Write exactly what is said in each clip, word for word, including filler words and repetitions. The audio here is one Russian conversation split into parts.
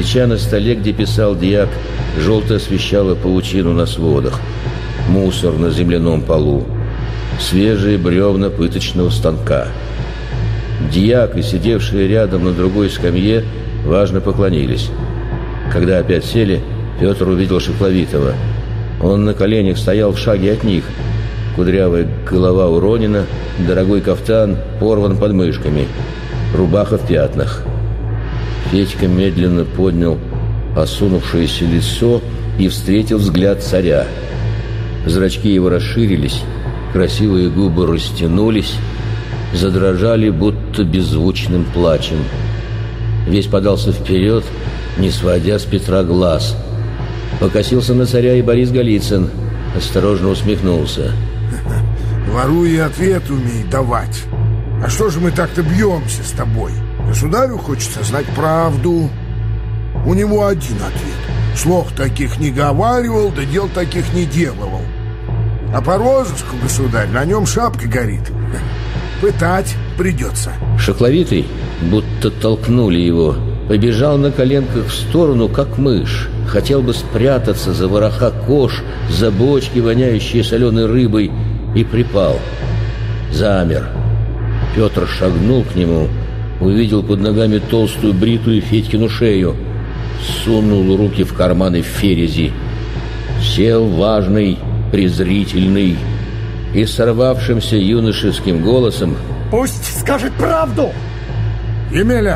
Свеча на столе, где писал дьяк, желто освещала паутину на сводах, мусор на земляном полу, свежие бревна пыточного станка. Дьяк и сидевшие рядом на другой скамье важно поклонились. Когда опять сели, Петр увидел Шикловитова. Он на коленях стоял в шаге от них. Кудрявая голова уронена, дорогой кафтан порван подмышками, рубаха в пятнах. Федька медленно поднял осунувшееся лицо и встретил взгляд царя. Зрачки его расширились, красивые губы растянулись, задрожали, будто беззвучным плачем. Весь подался вперед, не сводя с Петра глаз. Покосился на царя и Борис Голицын, осторожно усмехнулся. Воруй и ответ умей давать. А что же мы так-то бьемся с тобой? Государю хочется знать правду. У него один ответ: слов таких не говаривал, да дел таких не делал. А по розыску, государь, на нем шапка горит. Пытать придется. Шикловитый, будто толкнули его, побежал на коленках в сторону, как мышь. Хотел бы спрятаться за вороха кож, за бочки, воняющие соленой рыбой, и припал. Замер. Петр шагнул к нему, увидел под ногами толстую бритую Федькину шею, сунул руки в карманы ферези, сел важный, презрительный и сорвавшимся юношеским голосом: «Пусть скажет правду!» «Емеля!»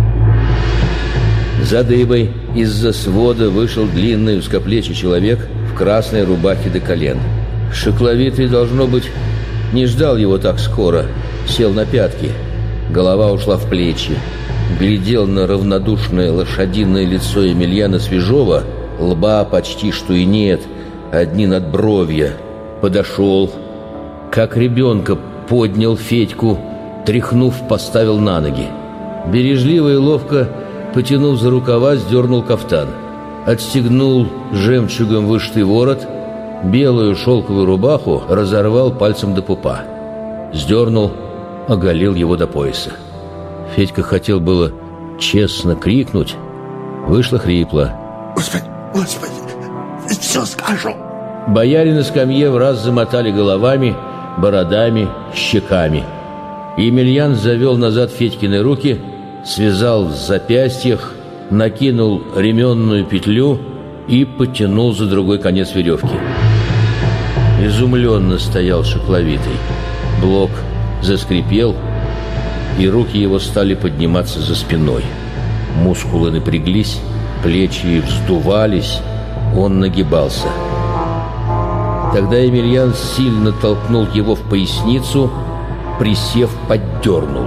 За дыбой из-за свода вышел длинный узкоплечий человек в красной рубахе до колен. Шикловитый, должно быть, не ждал его так скоро. Сел на пятки, голова ушла в плечи, глядел на равнодушное лошадиное лицо Емельяна Свежова, лба почти что и нет, одни надбровья. Подошел, как ребенка, поднял Федьку, тряхнув, поставил на ноги. Бережливо и ловко, потянув за рукава, сдернул кафтан, отстегнул жемчугом вышитый ворот, белую шелковую рубаху разорвал пальцем до пупа, сдернул, оголил его до пояса. Федька хотел было честно крикнуть, вышло хрипло: «Господи, Господи, все скажу!» Бояре на скамье враз замотали головами, бородами, щеками. Емельян завел назад Федькины руки, связал в запястьях, накинул ременную петлю и потянул за другой конец веревки. Изумленно стоял Шикловитый. Блок заскрипел, и руки его стали подниматься за спиной. Мускулы напряглись, плечи вздувались, он нагибался. Тогда Емельян сильно толкнул его в поясницу, присев, поддернул.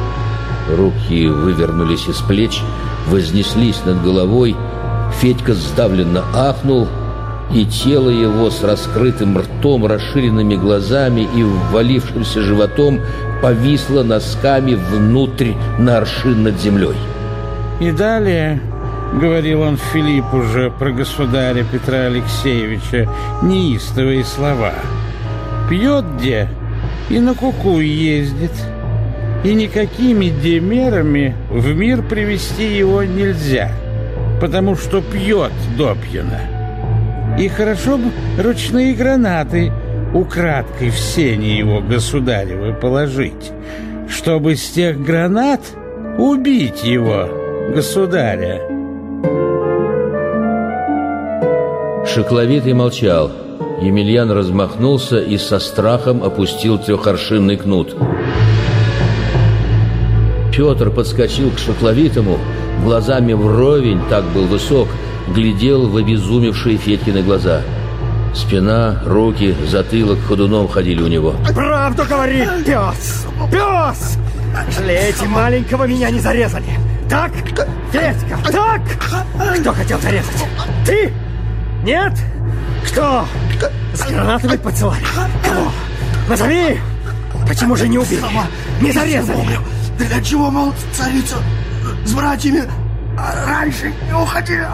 Руки вывернулись из плеч, вознеслись над головой. Федька сдавленно ахнул, и тело его с раскрытым ртом, расширенными глазами и ввалившимся животом повисло носками внутрь на аршин над землей. И далее, говорил он Филиппу же про государя Петра Алексеевича, неистовые слова: пьет де и на куку ездит, и никакими де мерами в мир привести его нельзя, потому что пьет допьяно. И хорошо бы ручные гранаты украдкой в сени его государевы положить, чтобы с тех гранат убить его, государя. Шикловитый молчал. Емельян размахнулся и со страхом опустил трехаршинный кнут. Петр подскочил к Шикловитому, глазами вровень, так был высок, глядел в обезумевшие Федькины глаза. Спина, руки, затылок ходуном ходили у него. «Правду говори, пес! Пес! Жалеете, маленького меня не зарезали! Так, Федька, так? Кто хотел зарезать? Ты? Нет? Кто? С гранатами поцеловали? Кого? Назови! Почему же не убили? Не зарезали? Для чего, мол, царица с братьями раньше не уходили?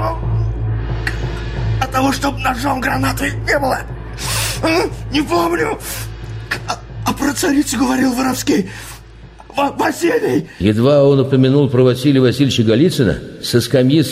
От того, чтобы ножом гранаты не было. Не помню. А, а про царицу говорил Воровский. Василий! Едва он упомянул про Василия Васильевича Голицына, со скамьи